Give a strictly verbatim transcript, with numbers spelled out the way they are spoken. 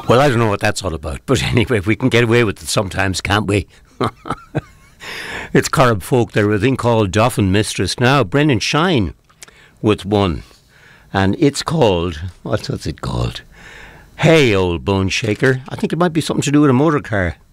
Well, I don't know what that's all about, but anyway, we can get away with it sometimes, can't we? It's Corrib folk there with a thing called Dolphin Mistress. Now, Brendan Shine with one, and it's called, what's, what's it called? Hey, Old Bone Shaker. I think it might be something to do with a motor car.